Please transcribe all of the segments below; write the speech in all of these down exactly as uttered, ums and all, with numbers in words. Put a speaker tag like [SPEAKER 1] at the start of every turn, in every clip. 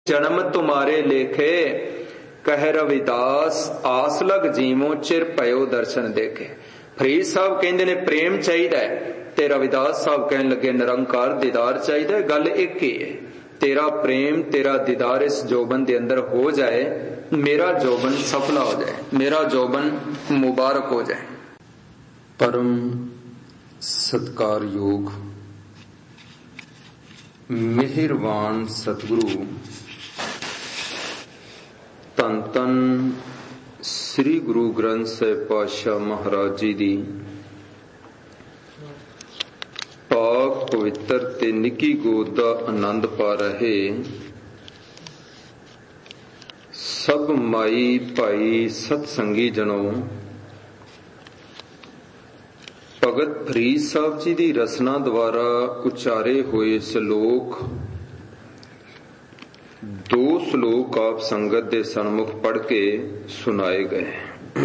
[SPEAKER 1] जन्म तुम्हारे लेखे कह रविदास आस लग जीवो चिर पयो दर्शन देखे। फरीद साहब कहते ने प्रेम चाहिए ते रविदास साहब कहन लगे निरंकार दीदार चाहिए। गल एक ही है, तेरा प्रेम तेरा दीदार इस जोबन के अंदर हो जाए, मेरा जोबन सफला हो जाए, मेरा जोबन मुबारक हो जाए। परम सत्कार योग मेहरबान सतगुरु धन धन श्री गुरु ग्रंथ साहिब पातशाह महाराज जी दी पाक पवित्र ते निकी गोद दा आनंद पा रहे सब माई भाई सतसंगी जनों, भगत फरीद साहब जी की रचना द्वारा उचारे हुए श्लोक दो श्लोक आप संगत के सन्मुख पढ़ के सुनाए गए।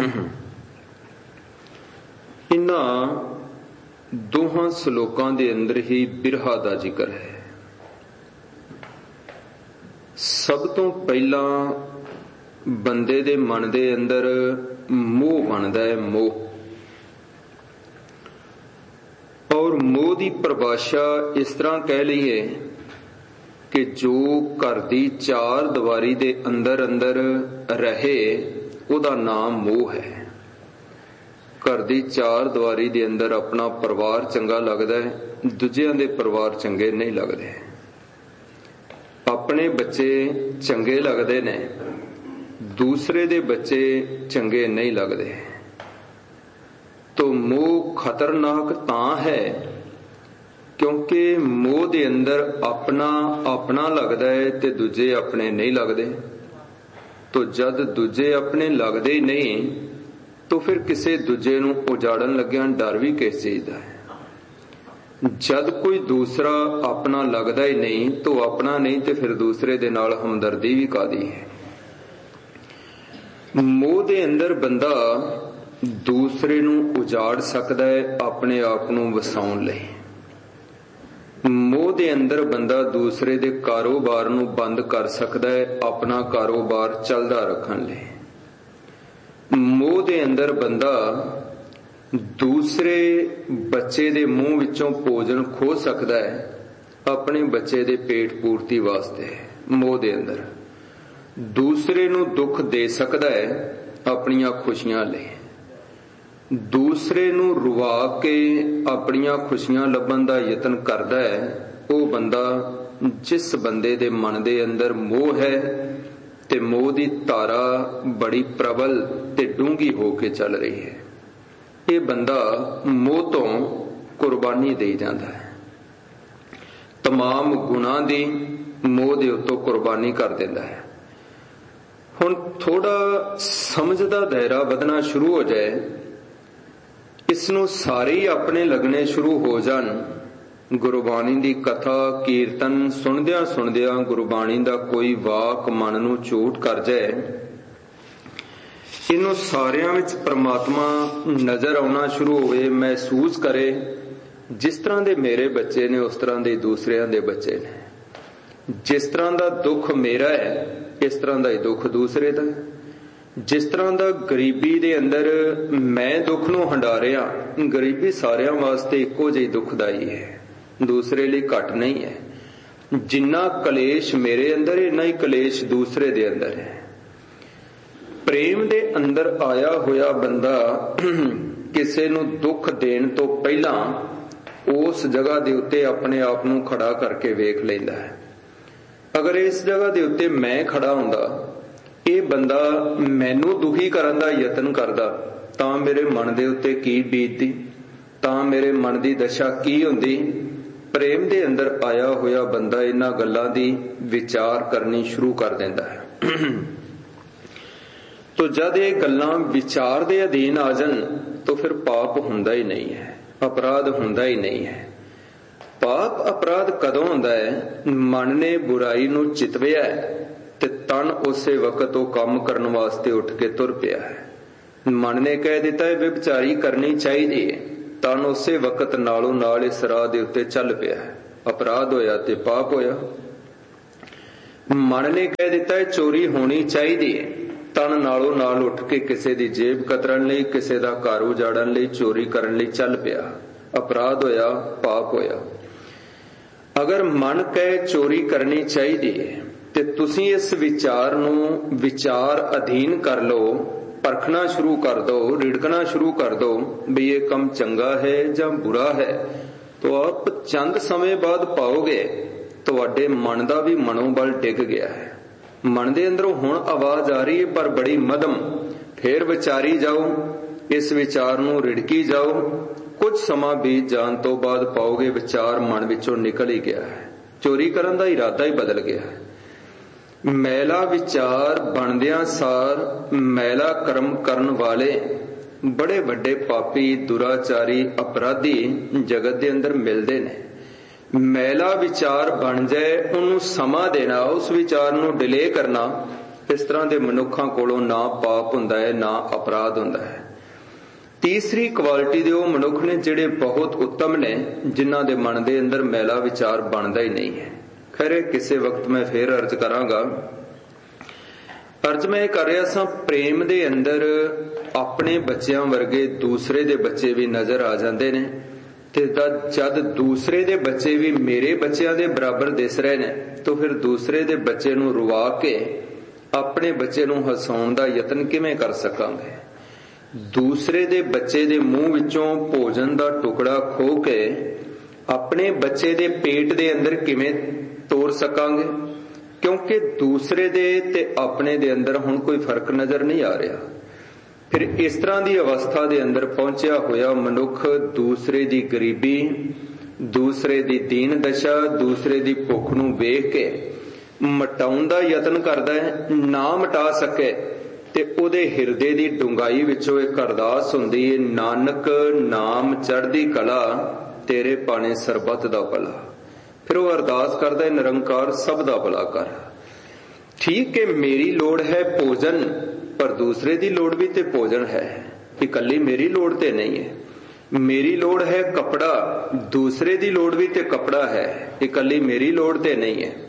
[SPEAKER 1] इन्हां दोहां श्लोकां दे अंदर ही बिरहा दा जिक्र है। सब तो पहला बंदे दे मन दे अंदर मोह बनदा है, मोह। और मोह की परिभाषा इस तरह कह लीए कि जो घर की चार दीवारी दे अंदर अंदर रहे उदा नाम मोह है। घर की चार दीवारी दे अंदर अपना परिवार चंगा लगता है, दूजियां दे परिवार चंगे नहीं लगते। अपने बच्चे चंगे लगते ने, दूसरे दे बच्चे चंगे नहीं लगते। तो मोह खतरनाक तां है क्योंकि मोह दे अंदर अपना अपना लगता है ते दूजे अपने नहीं लगते। तो जद दूजे अपने लगते ही नहीं तो फिर किसी दूजे नूं उजाड़न लग्या डर भी किस चीज का है। जद कोई दूसरा अपना लगता ही नहीं तो अपना नहीं तो फिर दूसरे दे नाल हमदर्दी भी कादी है। मोह दे अंदर बंदा दूसरे नूं उजाड़ सकता है अपने आप नूं वसाउण लई। मोह दे अंदर बंदा दूसरे दे कारोबार नूं बंद कर सकता है अपना कारोबार चलदा रखण लई। मोह दे अंदर बंदा दूसरे बच्चे दे मुंह विचों भोजन खो सकता है अपने बच्चे दे पेट पूर्ति वास्ते। मोह दे अंदर दूसरे नूं दुख दे सकता है अपनियां खुशियां लई। दूसरे नूं रुवा के अपनियां खुशियां लभण दा यतन करदा है वो बंदा जिस बंदे दे मन दे अंदर मोह है ते मोह दी तारा बड़ी प्रबल ते डूंगी हो के चल रही है। ये बंदा मोह तो कुर्बानी दे जाता है, तमाम गुनाह दी मोह दे उत्तों कुर्बानी कर देता है। हुण थोड़ा समझ दा दायरा वधना शुरू हो जाए, इसनों सारे ही अपने लगने शुरू हो जान। गुरबाणी दी कथा कीर्तन सुनदियां सुनदियां गुरबाणी दा कोई वाक मन नूं चोट कर जाए, इनों सारियां विच परमात्मा नजर आना शुरू होवे, महसूस करे जिस तरह दे मेरे बच्चे ने उस तरह दे दूसरियां दे बच्चे ने। जिस तरह दा दुख मेरा है इस तरह दा ही दुख दूसरे दा। जिस तरह दा गरीबी दे अंदर मैं दुख नूं हंडा रिहा, गरीबी सारियां वास्ते इक्को जिही दुखदाई है, दूसरे लिए घट नहीं है। जिन्ना कलेश मेरे अंदर इन्ना ही कलेश दूसरे दे अंदर है। प्रेम दे अंदर आया होया बंदा किसी नूं दुख देण तो पहला उस जगह दे उत्ते अपने आप नूं खड़ा करके वेख लैंदा है। अगर इस जगह दे उत्ते मैं खड़ा हुंदा, ये बंदा मैनू दुखी करन दा यतन करदा तां मेरे मन दे उत्ते की बीतदी, तां मेरे मन दी दशा की हुंदी। प्रेम दे अंदर आया होया बंदा इन्हां गल्लां दी विचार करनी शुरू कर देंदा है। तो जद ये गल्लां विचार दे अधीन आ जान तो फिर पाप हुंदा ही नहीं है, अपराध हुंदा ही नहीं है। पाप अपराध कदों हुंदा है? मन ने बुराई नूं चितविया ते तन उसे वक्त वो काम करने वास्ते उठ के तुर पिया है। मन ने कह दिता है व्यभिचारी करनी चाहिए, तन उसे वक्त नालों नाल इस राह दे उत्ते चल पिया है। अपराध होया ते पाप होया। मन ने कह दिता है चोरी होनी चाहिए, तन नालों नाल उठ के किसी दी जेब कतरन लई, किसी दा घर उजाड़न लई, चोरी करन लई चल पिया। अपराध होया, पाप होया। अगर मन कहे चोरी करनी चाहिए ते तुसी इस विचार नूं विचार अधीन कर लो, परखना शुरू कर दो, रिड़कना शुरू कर दो भी ये कम चंगा है जां बुरा है, तो आप चंद समय बाद पाओगे तुहाडे मन दा भी मनोबल डिग गया है। मन दे अंदरों हुण आवाज आ रही है पर बड़ी मध्यम, फिर विचारी जाओ, इस विचार नूं रिड़की जाओ, कुछ समा बीत जाण तो बाद पाओगे विचार मन विचों निकल ही गया है, चोरी करन दा इरादा ही बदल गया है। मैला विचार बनदियां सार मैला कर्म करन वाले बड़े वड्डे पापी, दुराचारी, अपराधी जगत दे अंदर मिलदे ने। मैला विचार बन जाए उन्होंने समा देना, उस विचार नूं डिले करना, इस तरह के मनुखों कोलों ना पाप हुंदा है ना अपराध हुंदा है। तीसरी क्वालिटी दे वो मनुख ने जिहड़े बहुत उत्तम ने, जिन्हां दे मन दे अंदर मैला विचार बनदा ही नहीं है। खैर किसी वक्त मैं फिर अर्ज करांगा। अर्ज मैं कर रहा सा प्रेम दे अंदर अपने बच्चों वर्गे दूसरे दे बच्चे भी नजर आ जाते ने, ते जद दूसरे दे बच्चे भी मेरे बच्चों दे बराबर दिस रहे ने, तो फिर दूसरे दे बच्चे नूं रुवा के अपने बच्चे नूं हसाउण दा यतन किवें कर सकांगे। दूसरे दे बच्चे दे मुंह विचों भोजन दा टुकड़ा खो के अपने बच्चे दे पेट दे अंदर किवें तोड़ सकांगे, क्योंकि दूसरे दे ते अपने दे अंदर हुण कोई फर्क नजर नहीं आ रहा। फिर इस तरह की अवस्था दे अंदर पहुंचा होया मनुख दूसरे दी गरीबी, दूसरे दी दीन दशा, दूसरे दी भुख नूं वेख के मटाउण दा यतन करदा है, ना मटा सके ते ओदे हिरदे दी डुंगाई विचों एक अरदास हुंदी है, नानक नाम चढ़दी कला तेरे पाने सरबत दा भला। फिर वो अरदास करदा है, निरंकार सब दा भला कर। ठीक है मेरी लोड़ है भोजन, पर दूसरे दी लोड़ भी ते भोजन है, इकल्ली मेरी लोड़ ते नहीं है। मेरी लोड़ है कपड़ा, दूसरे दी लोड़ भी ते कपड़ा है, इकल्ली मेरी लोड़ ते नहीं है।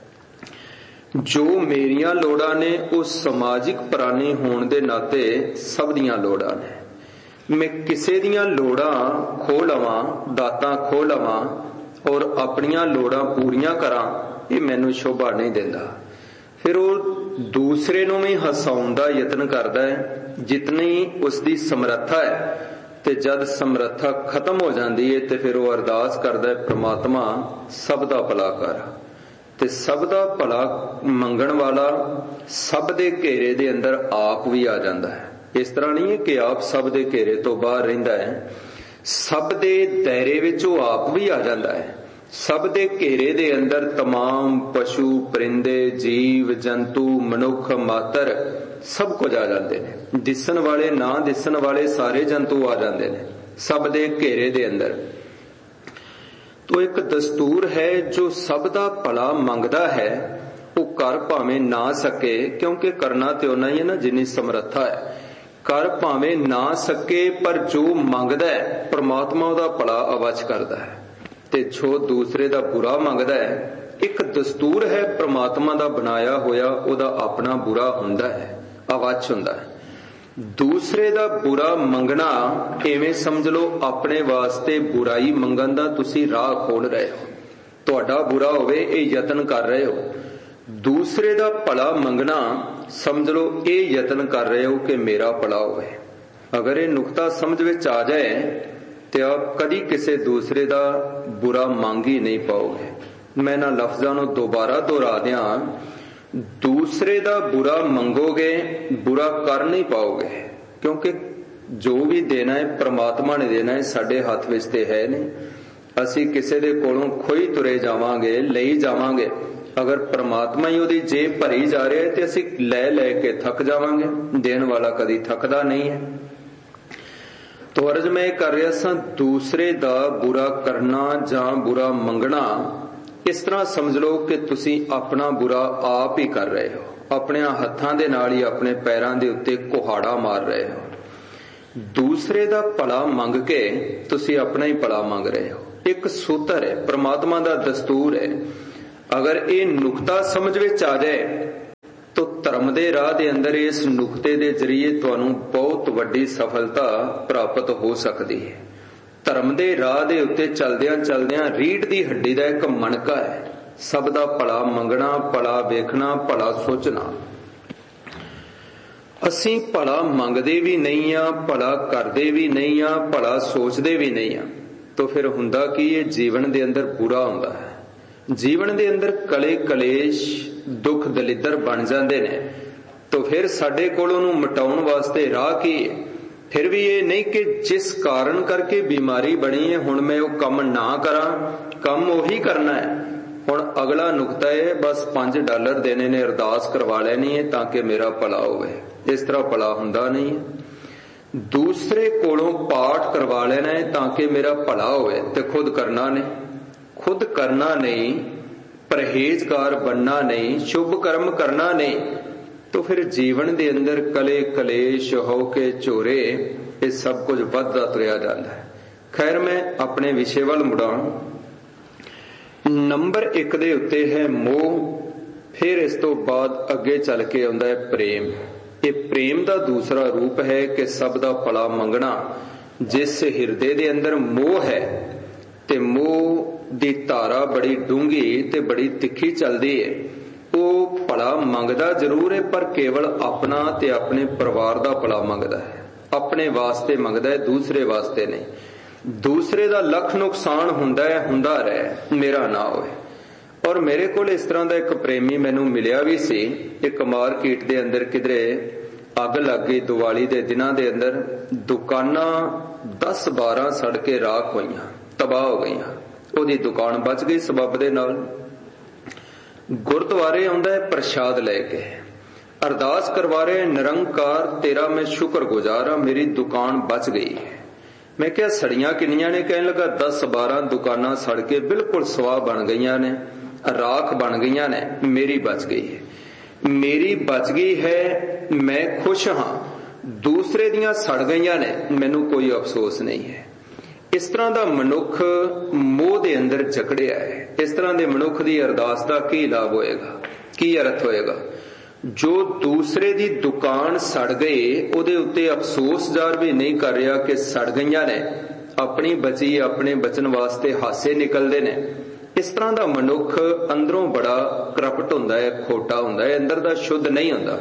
[SPEAKER 1] जो मेरियां लोड़ा ने उस समाजिक प्राणी होने दे नाते सब दियां लोड़ा ने। मैं किसे दियां लोड़ा खो लवां, दातां खो लवां और अपनियां लोड़ा पूरियां करां, ये मैनू शोभा नहीं देंदा। फिर वो दूसरे नूं भी हसाउण दा यतन करदा है जितनी उसकी समर्था है, ते जद समर्था खत्म हो जाती है तो फिर वो अरदास करदा है, परमात्मा सब दा भला कर। ते सब दा भला मंगण वाला सब दे घेरे दे अंदर आप भी आ जाता है। इस तरह नहीं है कि आप सब दे घेरे तो बाहर रहिंदा है, सब दे दायरे विच वो आप भी आ जाता है। सब दे घेरे दे अंदर तमाम पशु परिंदे जीव जंतु मनुख मातर सब कुछ आ जाते हैं, दिसन वाले ना दिसन वाले सारे जंतु आ जाते हैं सब दे घेरे दे अंदर। तो एक दस्तूर है जो सब दा भला मंगदा है, वो कर भावें ना सके, क्योंकि करना तो उन्ना ही है ना जिन्नी समर्था है। कर भावें ना सके पर जो मंगदा है परमात्मा उहदा भला अवश्य करदा है, ते जो दूसरे दा बुरा मंगदा है एक दस्तूर है परमात्मा दा बनाया होया, उहदा अपना बुरा हुंदा है, अवश्य हुंदा है। दूसरे दा बुरा मंगना इवें समझ लो अपने वास्ते बुराई मंगन दा तुसी राह खोल रहे हो, तुहाडा बुरा होवे ये यतन कर रहे हो। दूसरे दा भला मंगना समझ लो ये यतन कर रहे हो कि मेरा भला होवे। अगर ये नुकता समझ विच आ जाए तो आप कदी किसी दूसरे दा बुरा मंग ही नहीं पाओगे। मैं ना लफ्जां नूं दोबारा दोहरा दियां, दूसरे दा बुरा मंगोगे बुरा कर नहीं पाओगे, क्योंकि जो भी देना है परमात्मा ने देना है, साडे हाथ विच ते है नहीं। असी किसी दे कोलों खोई तुरे जावांगे, लई जावांगे, अगर परमात्मा ही उहदी जेब भरी जा रहा है तो असी लै लै के थक जावांगे, देण वाला कदी थकदा नहीं है। तो अर्ज मैं कर रहा सा दूसरे दा बुरा करना जां बुरा मंगना इस तरह समझ लो कि तुसी अपना बुरा आप ही कर रहे हो, अपने हत्थां दे नाल ही अपने पैरां दे उत्ते कुहाड़ा मार रहे हो। दूसरे दा भला मंग के तुसी अपना ही भला मंग रहे हो। एक सूत्र है, परमात्मा दा दस्तूर है, अगर ये नुकता समझ विच आ जाए तो धर्म दे राह दे अंदर इस नुकते दे जरिए तुहानू बहुत वड्डी सफलता प्राप्त हो सकती है। धर्म दे राह दे उत्ते चलदियां चलदियां रीढ़ दी हड्डी दा एक मणका है, सब दा भला मंगना, भला वेखना, भला सोचना। असीं भला मंगदे भी नहीं आ, भला करदे भी नहीं आ, भला सोचदे भी नहीं आ, तो फिर हुंदा की ये जीवन दे अंदर बुरा हुंदा है। जीवन दे अंदर कले कलेश दुख दलिद्र बन जाते ने, तो फिर साडे कोल उहनूं मिटाउण वास्ते राह की है। फिर भी ये नहीं कि जिस कारण करके बीमारी बनी है हुण मैं वो कम ना करा, कम उही करना है। हुण अगला नुकता है बस पांच डॉलर देने ने, अरदास करवा लेनी है ताकि मेरा भला होवे। इस तरह भला हुंदा नहीं है। दूसरे कोलों पाठ करवा लेना है ताकि मेरा भला होवे, ते खुद करना नहीं, खुद करना नहीं, परहेजगार बनना नहीं, शुभ कर्म करना नहीं, तो फिर जीवन दे अंदर कले कलेश हो के झोरे ये सब कुछ वधदा तुरिया जांदा है। खैर मैं अपने विषय वल मुड़ां। नंबर एक दे उत्ते है मोह, फिर इस तो बाद अगे चल के आउंदा है प्रेम। ये प्रेम दा दूसरा रूप है कि सब दा भला मंगना। जिस हिरदे दे अंदर मोह है ते मोह दी धारा बड़ी डूंगी ते बड़ी तिखी चलदी है, वो भला मंगदा जरूर है पर केवल अपना ते अपने परिवार दा भला मंगदा है, अपने वास्ते मंगदा है, दूसरे वास्ते नहीं। दूसरे दा लख नुकसान हुंदा है, हुंदा रहे, मेरा ना होए। और मेरे कोल इस तरह का एक प्रेमी मैनू मिलिया भी सी। एक मार्केट दे अंदर किधरे अग लग गई दिवाली दे दिनां दे अंदर, दुकानां दस बारह सड़ के राख होईयां, तबाह हो गईयां। ओदी दुकान बच गई सबब दे नाल। गुरुद्वारे आउंदा है प्रसाद लेके, अरदास करवा रहे, निरंकार तेरा मैं शुक्रगुजार हां, मेरी दुकान बच गई है। मैं क्या सड़ियां किन्नियां ने? कहने लगा दस बारह दुकानां सड़ के बिल्कुल स्वाह बन गईयां ने, राख बन गईयां ने, मेरी बच गई है। मेरी बच गई है, मैं खुश हां। दूसरे दियां सड़ गईयां ने, मैनू कोई अफसोस नहीं है। इस तरह का मनुख मोह दे अंदर जकड़िया है। इस तरह के मनुख की अरदास का की लाभ होएगा, की अर्थ होएगा? जो दूसरे दी दुकान सड़ गई उहदे उत्ते अफसोस जार भी नहीं कर रहा कि सड़ गईयां ने, अपनी बची अपने बचन वास्ते हासे निकलते ने। इस तरह का मनुख अंदरों बड़ा करप्ट हुंदा है, खोटा हुंदा है, अंदर दा शुद्ध नहीं हुंदा।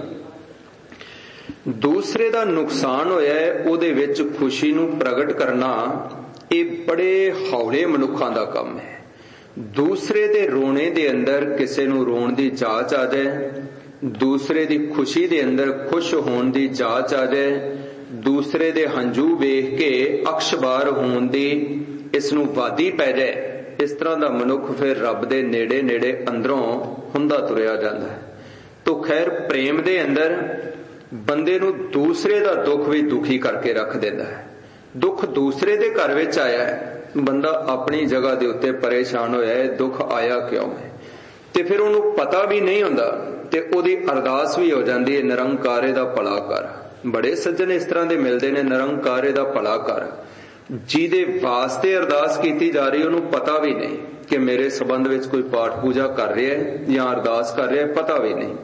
[SPEAKER 1] दूसरे दा नुकसान होया है उहदे विच खुशी नूं प्रगट करना, ये बड़े हौले मनुखां दा काम है। दूसरे दे रोने दे अंदर किसे नूं रोण दी जाच आ जाए, दूसरे दी खुशी दे अंदर खुश होण दी जाच आ जाए, दूसरे दे हंझू वेख के अक्षबार होण दी इस नूं वादी पै जाए, इस तरह दा मनुख फिर रब दे नेड़े नेड़े अंदरों हुंदा तुरिया जांदा है। तो खैर प्रेम दे अंदर बंदे नूं दूसरे दा दुख भी दुखी करके रख देंदा है। दुख दूसरे दे घर विच आया है, बंदा अपनी जगह दे उत्ते परेशान होया है, दुख आया क्यों है, ते फिर उहनूं पता भी नहीं हुंदा ते ओहदी अरदास भी हो जांदी है, निरंकारे दा भला कर। बड़े सज्जन इस तरह दे मिलदे ने, निरंकारे दा भला कर, जिहदे वास्ते अरदास कीती जा रही उहनूं पता भी नहीं कि मेरे संबंध विच कोई पाठ पूजा कर रहा है या अरदास कर रहा है, पता भी नहीं।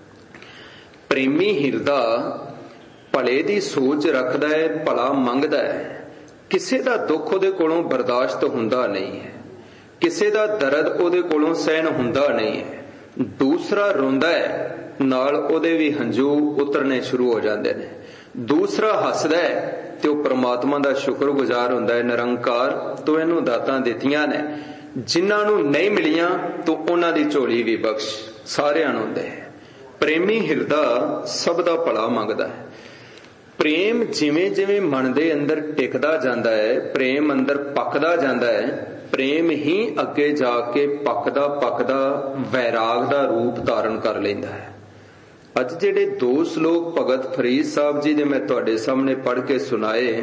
[SPEAKER 1] प्रेमी हिरदा भले दी सोच रखदा है, भला मंगदा है, किसे दा दुख उहदे कोलों बर्दाश्त हुंदा नहीं है, किसे दा दर्द उहदे कोलों सहन हुंदा नहीं है। दूसरा रोंदा है नाल उहदे भी हंझू उतरने शुरू हो जांदे ने, दूसरा हसदा है ते ओह परमात्मा दा शुक्रगुजार हुंदा है, निरंकार तो इहनूं दातां दित्तियां ने, जिन्हां नूं नहीं मिलियां तो उहनां दी झोली भी बख्श, सारिआं नूं दे। प्रेमी हिरदा सब दा भला मंगदा है। प्रेम जिवें जिवें मन दे अंदर टिकदा जांदा है, प्रेम अंदर पकदा जांदा है, प्रेम ही अगे जाके पकदा पकदा वैराग दा रूप धारण कर लैंदा है। अज जिहड़े दो श्लोक भगत फरीद साहब जी ने मैं तुहाडे सामने पढ़ के सुनाए,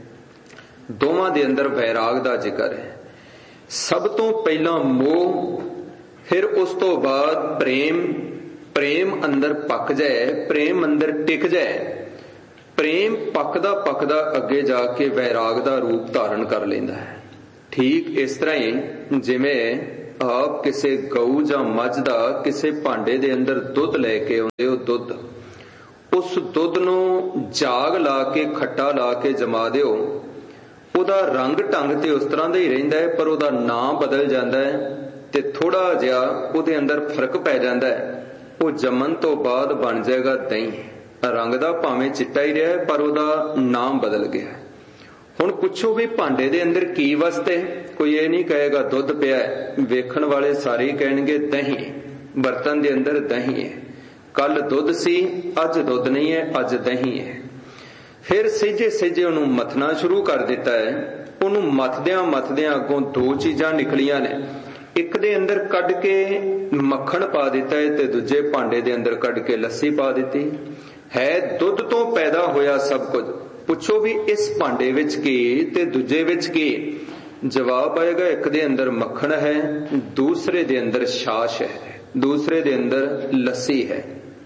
[SPEAKER 1] दोवां दे अंदर वैराग दा जिक्र है। सब तो पहला मोह, फिर उस तो बाद प्रेम। प्रेम अंदर पक जाए, प्रेम अंदर टिक जाए, प्रेम पकदा पकदा अगे जाके वैराग दा रूप धारण कर लैंदा है। ठीक इस तरह ही जिवें ਆਪ ਕਿਸੇ ਗਊ ਜਾਂ ਮੱਝ ਦਾ ਕਿਸੇ ਭਾਂਡੇ ਦੇ ਅੰਦਰ ਦੁੱਧ ਲੈ ਕੇ ਆਉਂਦੇ ਹੋ, ਦੁੱਧ, ਉਸ ਦੁੱਧ ਨੂੰ ਜਾਗ ਲਾ ਕੇ ਖੱਟਾ ਲਾ ਕੇ ਜਮਾ ਦਿਓ, ਉਹਦਾ ਰੰਗ ਢੰਗ ਤੇ ਉਸ ਤਰ੍ਹਾਂ ਦਾ ਹੀ ਰਹਿੰਦਾ ਹੈ, ਪਰ ਉਹਦਾ ਨਾਂ ਬਦਲ ਜਾਂਦਾ ਹੈ ਤੇ ਥੋੜਾ ਜਿਹਾ ਉਹਦੇ ਅੰਦਰ ਫਰਕ ਪੈ ਜਾਂਦਾ ਹੈ। ਉਹ ਜੰਮਣ ਤੋਂ ਬਾਅਦ ਬਣ ਜਾਏਗਾ ਦਹੀਂ। ਰੰਗ ਦਾ ਭਾਵੇਂ ਚਿੱਟਾ ਹੀ ਰਿਹਾ ਪਰ ਉਹਦਾ ਨਾਮ ਬਦਲ ਗਿਆ। ਹੁਣ ਪੁੱਛੋ ਵੀ ਭਾਂਡੇ ਦੇ ਅੰਦਰ ਕੀ ਵਸਤੇ? ਕੋਈ ਇਹ ਨਹੀਂ ਕਹੇਗਾ ਦੁੱਧ ਪਿਆ, ਵੇਖਣ ਵਾਲੇ ਸਾਰੇ ਕਹਿਣਗੇ ਦਹੀਂ, ਬਰਤਨ ਦੇ ਅੰਦਰ ਦਹੀਂ ਹੈ। ਕੱਲ ਦੁੱਧ ਸੀ, ਅੱਜ ਦੁੱਧ ਨਹੀਂ ਹੈ, ਅੱਜ ਦਹੀਂ ਹੈ। ਫਿਰ ਸਹਿਜੇ ਸਹਿਜੇ ਉਹਨੂੰ ਮਥਣਾ ਸ਼ੁਰੂ ਕਰ ਦਿੱਤਾ ਹੈ। ਉਹਨੂੰ ਮਥਦਿਆਂ ਮਥਦਿਆਂ ਅੱਗੋਂ ਦੋ ਚੀਜ਼ਾਂ ਨਿਕਲੀਆਂ ਨੇ। ਇੱਕ ਦੇ ਅੰਦਰ ਕੱਢ ਕੇ ਮੱਖਣ ਪਾ ਦਿੱਤਾ ਹੈ ਤੇ ਦੂਜੇ ਭਾਂਡੇ ਦੇ ਅੰਦਰ ਕੱਢ ਕੇ ਲੱਸੀ ਪਾ ਦਿੱਤੀ ਹੈ। ਦੁੱਧ ਤੋਂ ਪੈਦਾ ਹੋਇਆ ਸਭ ਕੁਝ। ਪੁੱਛੋ ਵੀ ਇਸ ਭਾਂਡੇ ਵਿੱਚ ਕੀ ਤੇ ਦੂਜੇ ਵਿੱਚ ਕੀ? ਜਵਾਬ ਆਏਗਾ ਇੱਕ ਦੇ ਅੰਦਰ ਮੱਖਣ ਹੈ, ਦੂਸਰੇ ਦੇ ਅੰਦਰ ਛਾਛ ਹੈ, ਦੂਸਰੇ ਦੇ ਅੰਦਰ ਲੱਸੀ ਹੈ।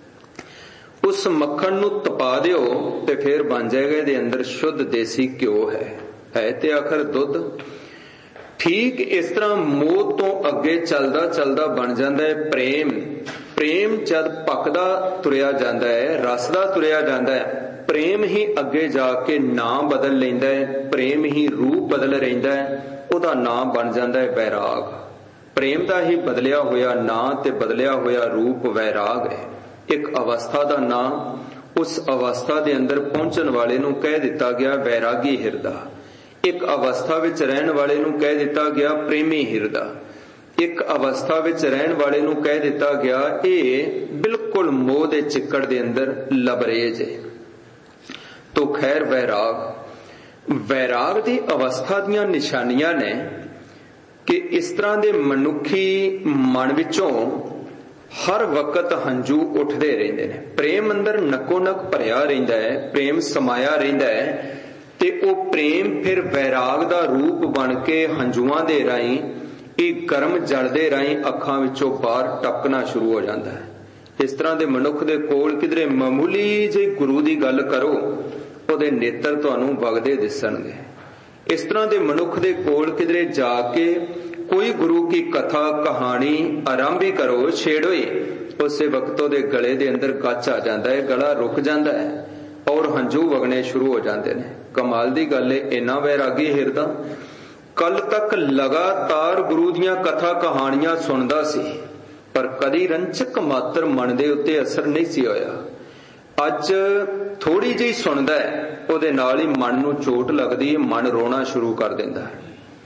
[SPEAKER 1] ਉਸ ਮੱਖਣ ਨੂੰ ਤਪਾ ਦਿਓ ਤੇ ਫਿਰ ਬਣ ਜਾਏਗਾ ਇਹਦੇ ਅੰਦਰ ਸ਼ੁੱਧ ਦੇਸੀ ਘਿਓ ਹੈ, ਹੈ ਤੇ ਆਖਰ ਦੁੱਧ। ਠੀਕ ਇਸ ਤਰ੍ਹਾਂ ਮੋਹ ਤੋਂ ਅੱਗੇ ਚੱਲਦਾ ਚੱਲਦਾ ਬਣ ਜਾਂਦਾ ਹੈ ਪ੍ਰੇਮ। ਪ੍ਰੇਮ ਜਦ ਪੱਕਦਾ ਤੁਰਿਆ ਜਾਂਦਾ ਹੈ, ਰਸਦਾ ਤੁਰਿਆ ਜਾਂਦਾ ਹੈ, ਪ੍ਰੇਮ ਹੀ ਅੱਗੇ ਜਾ ਕੇ ਨਾਂ ਬਦਲ ਲੈਂਦਾ ਹੈ, ਪ੍ਰੇਮ ਹੀ ਰੂਪ ਬਦਲ ਰਹਿੰਦਾ ਹੈ, ਉਹਦਾ ਨਾਂ ਬਣ ਜਾਂਦਾ ਹੈ ਵੈਰਾਗ। ਪ੍ਰੇਮ ਦਾ ਹੀ ਬਦਲਿਆ ਹੋਇਆ ਨਾਂ ਤੇ ਬਦਲਿਆ ਹੋਇਆ ਰੂਪ ਵੈਰਾਗ ਹੈ। ਇੱਕ ਅਵਸਥਾ ਦਾ ਨਾਂ, ਉਸ ਅਵਸਥਾ ਦੇ ਅੰਦਰ ਪਹੁੰਚਣ ਵਾਲੇ ਨੂੰ ਕਹਿ ਦਿੱਤਾ ਗਿਆ ਵੈਰਾਗੀ ਹਿਰਦਾ। ਇੱਕ ਅਵਸਥਾ ਵਿੱਚ ਰਹਿਣ ਵਾਲੇ ਨੂੰ ਕਹਿ ਦਿੱਤਾ ਗਿਆ ਪ੍ਰੇਮੀ ਹਿਰਦਾ। ਇੱਕ ਅਵਸਥਾ ਵਿੱਚ ਰਹਿਣ ਵਾਲੇ ਨੂੰ ਕਹਿ ਦਿੱਤਾ ਗਿਆ ਇਹ ਬਿਲਕੁਲ ਮੋਹ ਦੇ ਚਿੱਕੜ ਦੇ ਅੰਦਰ ਲਬਰੇਜ ਹੈ। ਤੋ ਖੈਰ ਵੈਰਾਗ, ਵੈਰਾਗ ਦੀ ਅਵਸਥਾ ਦੀਆਂ ਨਿਸ਼ਾਨੀਆਂ ਨੇ ਕਿ ਇਸ ਤਰ੍ਹਾਂ ਦੇ ਮਨੁੱਖੀ ਮਨ ਵਿੱਚੋਂ ਹਰ ਵਕਤ ਹੰਝੂ ਉੱਠਦੇ ਰਹਿੰਦੇ ਨੇ। ਪ੍ਰੇਮ ਅੰਦਰ ਨੱਕੋ ਨੱਕ ਭਰਿਆ ਰਹਿੰਦਾ ਹੈ, ਪ੍ਰੇਮ ਸਮਾਇਆ ਰਹਿੰਦਾ ਹੈ ਤੇ ਉਹ ਪ੍ਰੇਮ ਫਿਰ ਵੈਰਾਗ ਦਾ ਰੂਪ ਬਣ ਕੇ ਹੰਝੂਆਂ ਦੇ ਰਾਹੀਂ, ਇਹ ਗਰਮ ਜਲ ਦੇ ਰਾਹੀਂ ਅੱਖਾਂ ਵਿੱਚੋਂ ਬਾਹਰ ਟਪਕਣਾ ਸ਼ੁਰੂ ਹੋ ਜਾਂਦਾ ਹੈ। ਇਸ ਤਰ੍ਹਾਂ ਦੇ ਮਨੁੱਖ ਦੇ ਕੋਲ ਕਿਧਰੇ ਮਾਮੂਲੀ ਜਿਹੀ ਗੁਰੂ ਦੀ ਗੱਲ ਕਰੋ, ਉਹਦੇ ਨੇਤਰ ਤੁਹਾਨੂੰ ਵਗਦੇ ਦਿਸਣਗੇ। ਇਸ ਤਰ੍ਹਾਂ ਦੇ ਮਨੁੱਖ ਦੇ ਕੋਲ ਕਿਧਰੇ ਜਾ ਕੇ ਕੋਈ ਗੁਰੂ ਕੀ ਕਥਾ ਕਹਾਣੀ ਆਰੰਭ ਹੀ ਕਰੋ, ਛੇੜੋ ਹੀ, ਉਸੇ ਵਕਤ ਉਹਦੇ ਗਲੇ ਦੇ ਅੰਦਰ ਗੱਚ ਆ ਜਾਂਦਾ ਹੈ, ਗਲਾ ਰੁਕ ਜਾਂਦਾ ਹੈ ਔਰ ਹੰਝੂ ਵਗਣੇ ਸ਼ੁਰੂ ਹੋ ਜਾਂਦੇ ਨੇ। ਕਮਾਲ ਦੀ ਗੱਲ ਹੈ, ਇੰਨਾ ਵੈਰਾਗੀ ਹਿਰਦਾ ਕੱਲ ਤੱਕ ਲਗਾਤਾਰ ਗੁਰੂ ਦੀਆਂ ਕਥਾ ਕਹਾਣੀਆਂ ਸੁਣਦਾ ਸੀ ਪਰ ਕਦੀ ਰੰਚਕ ਮਾਤਰ ਮਨ ਦੇ ਉੱਤੇ ਅਸਰ ਨਹੀਂ ਸੀ ਹੋਇਆ। ਅੱਜ ਥੋੜੀ ਜਿਹੀ ਸੁਣਦਾ ਹੈ, ਉਹਦੇ ਨਾਲ ਹੀ ਮਨ ਨੂੰ ਚੋਟ ਲੱਗਦੀ ਹੈ, ਮਨ ਰੋਣਾ ਸ਼ੁਰੂ ਕਰ ਦਿੰਦਾ ਹੈ।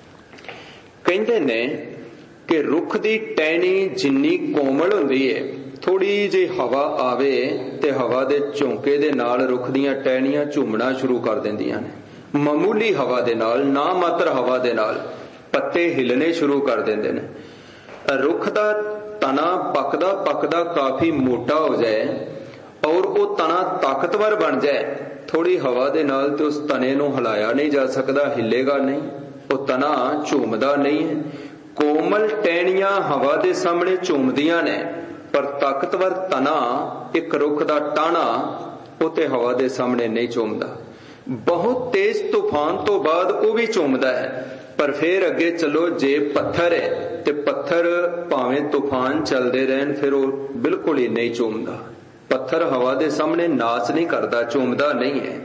[SPEAKER 1] ਕਹਿੰਦੇ ਨੇ ਕਿ ਰੁੱਖ ਦੀ ਟਹਿਣੀ ਜਿੰਨੀ ਕੋਮਲ ਹੁੰਦੀ ਹੈ, ਥੋੜੀ ਜਿਹੀ ਹਵਾ ਆਵੇ ਤੇ ਹਵਾ ਦੇ ਝੋਂਕੇ ਦੇ ਨਾਲ ਰੁੱਖ ਦੀਆਂ ਟਹਿਣੀਆਂ ਝੂਮਣਾ ਸ਼ੁਰੂ ਕਰ ਦਿੰਦੀਆਂ ਨੇ। ਮਾਮੂਲੀ ਹਵਾ ਦੇ ਨਾਲ, ਨਾ ਮਾਤਰ ਹਵਾ ਦੇ ਨਾਲ ਪੱਤੇ ਹਿਲਣੇ ਸ਼ੁਰੂ ਕਰ ਦਿੰਦੇ ਨੇ। ਰੁੱਖ ਦਾ ਤਣਾ ਪੱਕਦਾ ਪੱਕਦਾ ਕਾਫੀ ਮੋਟਾ ਹੋ ਜਾਏ ਔਰ ਉਹ ਤਣਾ ਤਾਕਤਵਰ ਬਣ ਜਾਏ, ਥੋੜੀ ਹਵਾ ਦੇ ਨਾਲ ਤੇ ਉਸ ਤਣੇ ਨੂੰ ਹਿਲਾਇਆ ਨਹੀਂ ਜਾ ਸਕਦਾ, ਹਿੱਲੇਗਾ ਨਹੀਂ, ਉਹ ਤਣਾ ਝੂਮਦਾ ਨਹੀਂ ਹੈ। ਕੋਮਲ ਟਹਿਣੀਆਂ ਹਵਾ ਦੇ ਸਾਹਮਣੇ ਝੂਮਦੀਆਂ ਨੇ ਪਰ ਤਾਕਤਵਰ ਤਣਾ, ਇੱਕ ਰੁੱਖ ਦਾ ਟਾਹਣਾ, ਉਹ ਤੇ ਹਵਾ ਦੇ ਸਾਹਮਣੇ ਨਹੀਂ ਝੂਮਦਾ। ਬਹੁਤ ਤੇਜ਼ ਤੂਫਾਨ ਤੋਂ ਬਾਅਦ ਉਹ ਵੀ ਝੂਮਦਾ ਹੈ ਪਰ ਫਿਰ ਅੱਗੇ ਚਲੋ, ਜੇ ਪੱਥਰ ਹੈ ਤੇ ਪੱਥਰ ਭਾਵੇਂ ਤੂਫਾਨ ਚੱਲਦੇ ਰਹਿਣ ਫਿਰ ਉਹ ਬਿਲਕੁਲ ਹੀ ਨਹੀਂ ਝੂਮਦਾ। ਪੱਥਰ ਹਵਾ ਦੇ ਸਾਹਮਣੇ ਨਾਚ ਨਹੀਂ ਕਰਦਾ, ਝੂਮਦਾ ਨਹੀਂ ਹੈ।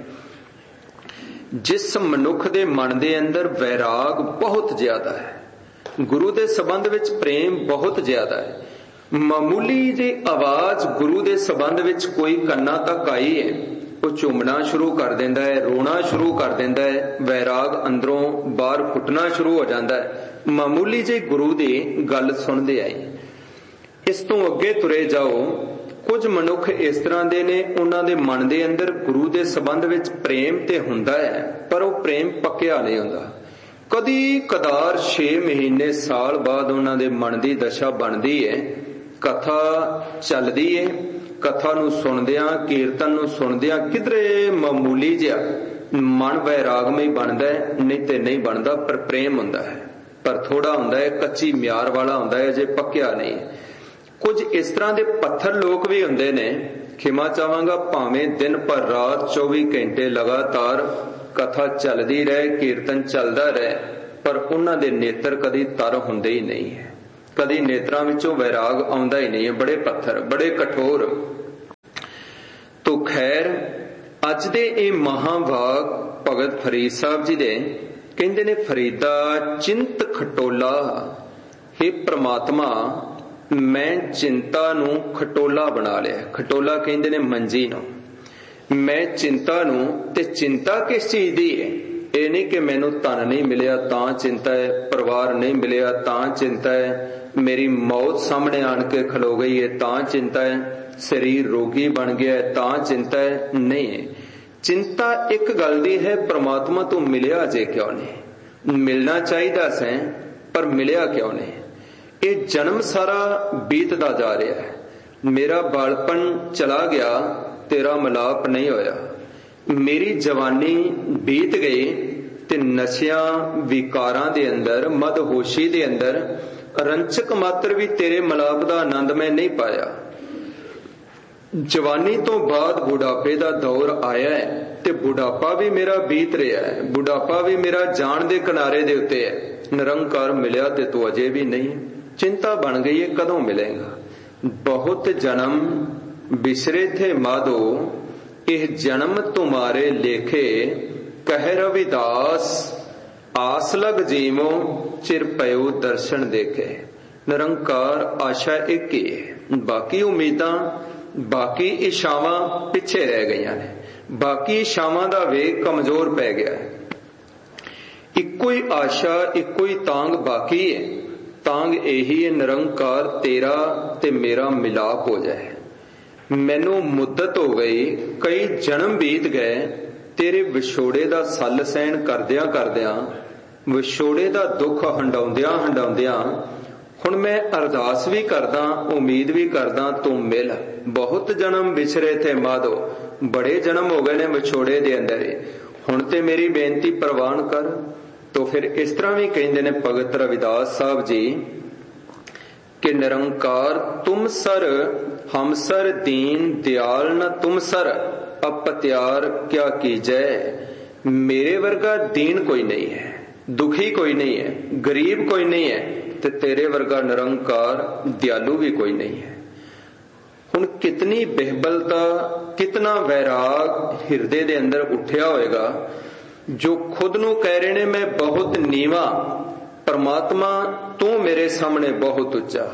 [SPEAKER 1] ਜਿਸ ਮਨੁੱਖ ਦੇ ਮਨ ਦੇ ਅੰਦਰ ਵੈਰਾਗ ਬਹੁਤ ਜ਼ਿਆਦਾ ਹੈ, ਗੁਰੂ ਦੇ ਸੰਬੰਧ ਵਿੱਚ ਪ੍ਰੇਮ ਬਹੁਤ ਜ਼ਿਆਦਾ ਹੈ, ਮਾਮੂਲੀ ਜਿਹੀ ਆਵਾਜ਼ ਗੁਰੂ ਦੇ ਸੰਬੰਧ ਵਿੱਚ ਕੋਈ ਕੰਨਾਂ ਤੱਕ ਆਈ ਹੈ, ਉਹ ਝੂਮਣਾ ਸ਼ੁਰੂ ਕਰ ਦਿੰਦਾ ਹੈ, ਰੋਣਾ ਸ਼ੁਰੂ ਕਰ ਦਿੰਦਾ ਹੈ, ਵੈਰਾਗ ਅੰਦਰੋਂ ਬਾਹਰ ਫੁੱਟਣਾ ਸ਼ੁਰੂ ਹੋ ਜਾਂਦਾ ਹੈ। ਮਾਮੂਲੀ ਜਿਹੀ ਗੁਰੂ ਦੀ ਗੱਲ ਸੁਣਦੇ ਆਏ। ਇਸ ਤੋਂ ਅੱਗੇ ਤੁਰੇ ਜਾਓ, ਕੁਝ ਮਨੁੱਖ ਇਸ ਤਰ੍ਹਾਂ ਦੇ ਨੇ, ਉਹਨਾਂ ਦੇ ਮਨ ਦੇ ਅੰਦਰ ਗੁਰੂ ਦੇ ਸੰਬੰਧ ਵਿੱਚ ਪ੍ਰੇਮ ਤੇ ਹੁੰਦਾ ਹੈ ਪਰ ਉਹ ਪ੍ਰੇਮ ਪੱਕਿਆ ਨਹੀਂ ਹੁੰਦਾ। ਕਦੀ ਕਦਾਰ ਛੇ ਮਹੀਨੇ ਸਾਲ ਬਾਅਦ ਉਹਨਾਂ ਦੇ ਮਨ ਦੀ ਦਸ਼ਾ ਬਣਦੀ ਹੈ, ਕਥਾ ਚੱਲਦੀ ਹੈ, ਕਥਾ ਨੂੰ ਸੁਣਦਿਆਂ, ਕੀਰਤਨ ਨੂੰ ਸੁਣਦਿਆਂ ਕਿਧਰੇ ਮਾਮੂਲੀ ਜਿਹਾ ਮਨ ਵੈਰਾਗਮਈ ਬਣਦਾ ਹੈ, ਨਹੀਂ ਤੇ ਨਹੀਂ ਬਣਦਾ, ਪਰ ਪ੍ਰੇਮ ਹੁੰਦਾ ਹੈ, ਪਰ ਥੋੜਾ ਹੁੰਦਾ ਹੈ, ਕੱਚੀ ਮਿਆਰ ਵਾਲਾ ਹੁੰਦਾ ਹੈ, ਅਜੇ ਪੱਕਿਆ ਨਹੀਂ। ਕੁਝ ਇਸ ਤਰ੍ਹਾਂ ਦੇ ਪੱਥਰ ਲੋਕ ਵੀ ਹੁੰਦੇ ਨੇ, ਖਿਮਾ ਚਾਹਾਂਗਾ, ਭਾਵੇਂ ਦਿਨ ਪਰ ਰਾਤ ਚੌਵੀ ਘੰਟੇ ਲਗਾਤਾਰ ਕਥਾ ਚੱਲਦੀ ਰਹੇ, ਕੀਰਤਨ ਚੱਲਦਾ ਰਹੇ, ਪਰ ਉਹਨਾਂ ਦੇ ਨੇਤਰ ਕਦੀ ਤਰ ਹੁੰਦੇ ਹੀ ਨਹੀਂ ਹੈ। कदी नेत्रां विचों वैराग आउंदा ही नहीं है, बड़े पत्थर, बड़े कठोर। तो खैर अज दे ये महाभाग भगत फरीद साहब जी दे कहंदे ने, फरीदा चिंत खटोला, हे परमात्मा मैं चिंता नूं खटोला बना लिया। खटोला कहंदे ने मंजी नूं। मैं चिंता नूं, ते चिंता किस चीज दी है? ये नहीं कि मैनू धन नहीं मिलिया तां चिंता है, परिवार नहीं मिलिया तां चिंता है, मेरी मौत सामने आन के खलो गई है तां चिंता है, शरीर रोगी बन गया है तां चिंता है। नहीं है, चिंता एक गल दी है, परमात्मा तो मिलिया जे क्यों नहीं? मिलना चाहिए सै पर मिलिया क्यों नहीं? ये जन्म सारा बीतदा जा रहा है, मेरा बालपन चला गया, तेरा मिलाप नहीं होया, मेरी जवानी बीत गई ते नशियां विकारां दे अंदर, मदहोशी दे अंदर रंचक मात्र भी तेरे मिलाप दा आनंद मैं नहीं पाया। जवानी तो बाद बुढ़ापे दा दौर आया है ते बुढ़ापा भी मेरा बीत रहा है, बुढ़ापा भी मेरा जान दे किनारे दे उत्ते है। निरंकार मिलिया ते तू अजे भी नहीं। चिंता बन गई है कदों मिलेगा? बहुत जन्म बिसरे थे माधो, यह जन्म तुम्हारे लेखे, कह रविदास आस लग जीवो, चिर पयो दर्शन देखे। निरंकार आशा एक ही है, बाकी उम्मीदां, बाकी इच्छावां पिछे रह गई ने, बाकी इच्छावां दा वेग कमजोर पै गया है। इक्को ही आशा, इक्को ही तांग बाकी है, तांग यही है निरंकार तेरा ते मेरा मिलाप हो जाए। मैनू मुद्दत हो गई, कई जन्म बीत गए, तेरे विछोड़े दा सल सहन करदियां करदियां, विछोड़े दा दुख हंडाउंदियां हंडाउंदियां हुण मैं अरदास भी करदा, उम्मीद भी करदा तू मिल। बहुत जन्म विछरे थे माधो, बड़े जन्म हो गए ने विछोड़े दे अंदर, हुण ते मेरी बेनती प्रवान कर। तो फिर इस तरह भी कहंदे ने भगत रविदास साहब जी कि निरंकार तुम सर हम सर दीन दयाल न तुम सर, अपत्यार क्या कीजै। मेरे वर्गा दीन कोई नहीं है, दुखी कोई नहीं है, गरीब कोई नहीं है, ते तेरे वर्गा निरंकार दयालु भी कोई नहीं है। हुण कितनी बेहबलता, कितना वैराग हिरदे दे अंदर उठिया होएगा, जो खुद नू कह रहे ने मैं बहुत नीवा, परमात्मा तू मेरे सामने बहुत उच्चा।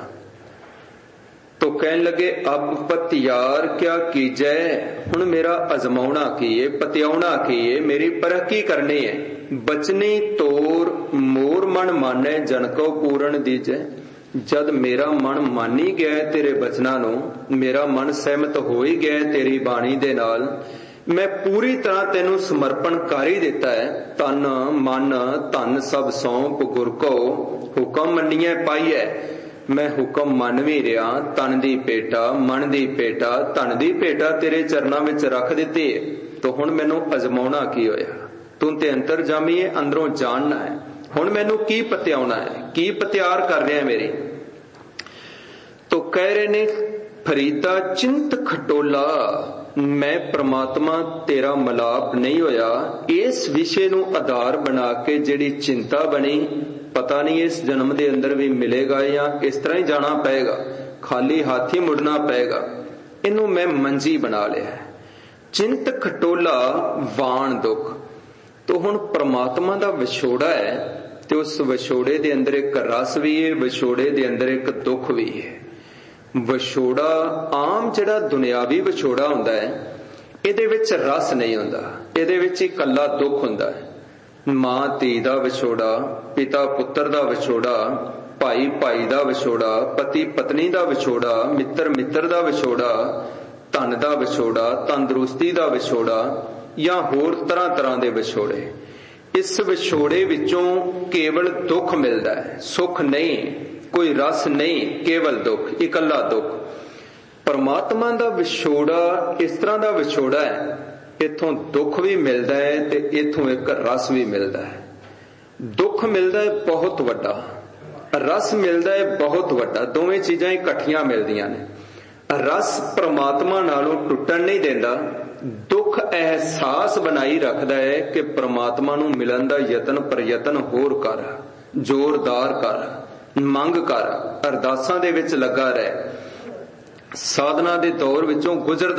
[SPEAKER 1] तो कहने लगे अब पतियार क्या कीजै, हुण मेरा अजमाउणा की है, पतियाउणा की है, मेरी परख की करनी है। बचनी तोर मोर मन माने जन को पूरण दीजै। जद मेरा मन मान ही गया है तेरे बचना नू, मेरा मन सहमत हो ही गया है तेरी बाणी दे नाल, मैं पूरी तरह तेनू समर्पण कर ही दिता है। तन मन धन सब सौंप गुर को, हुक्म मन्निए पाईए। मैं हुक्म मन भी रहा, तन दी पेटा, मन दी पेटा, धन दी पेटा तेरे चरनां विच रख दिती है। तो हुण मैनू अजमाउणा की होया? तू ते अंतर जामी है, अंदरों जानना है। हुण मैनू की पत्याउणा है, की पत्यार कर रहा है मेरी? तो कह रहे ने फरीदा चिंत खटोला, मैं परमात्मा तेरा मिलाप नहीं होया। इस विषय नू आधार बना के जिहड़ी चिंता बनी, पता नहीं इस जन्म दे अंदर भी मिलेगा या इस तरह ही जाना पएगा, खाली हाथ ही मुड़ना पएगा। इनू मैं मंजी बना लिया। चिंत खटोला वाण दुख। तो हुण परमात्मा दा विछोड़ा है, ते उस विछोड़े दे अंदर एक रस भी है, विछोड़े दे अंदर एक दुख भी है। विछोड़ा आम जिहड़ा दुनियावी विछोड़ा हुंदा है, इहदे विच रस नहीं हुंदा, इहदे विच इकल्ला दुख हुंदा है। मां धी दा विछोड़ा, पिता पुत्र दा विछोड़ा, भाई भाई दा विछोड़ा, पति पत्नी दा विछोड़ा, मित्र मित्र दा विछोड़ा, धन दा विछोड़ा, तंदुरुस्ती दा विछोड़ा, या होर तरह तरह दे विछोड़े। इस विछोड़े विचों केवल दुख मिलदा है, सुख नहीं, कोई रस नहीं, केवल दुख, इकल्ला दुख। परमात्मा दा विछोड़ा इस तरह दा विछोड़ा है, इथों दुख भी मिलदा है ते इथों एक रस भी मिलदा है। दुख मिलदा है बहुत वड्डा, रस मिलदा है बहुत वड्डा, दोवें चीजां इकट्ठियां मिलदियां ने। रस परमात्मा नालों टुटण नहीं देंदा, दुख एहसास बनाई रखदा है कि परमात्मा नू मिलन दा यतन प्रयतन होर कर, जोरदार कर, ਮੰਗ ਕਰ, ਅਰਦਾਸਾਂ ਦੇ ਵਿੱਚ ਲੱਗਾ ਰਹਿ, ਸਾਧਨਾ ਦੇ ਦੌਰ ਵਿੱਚੋਂ ਗੁਜ਼ਰਦਾ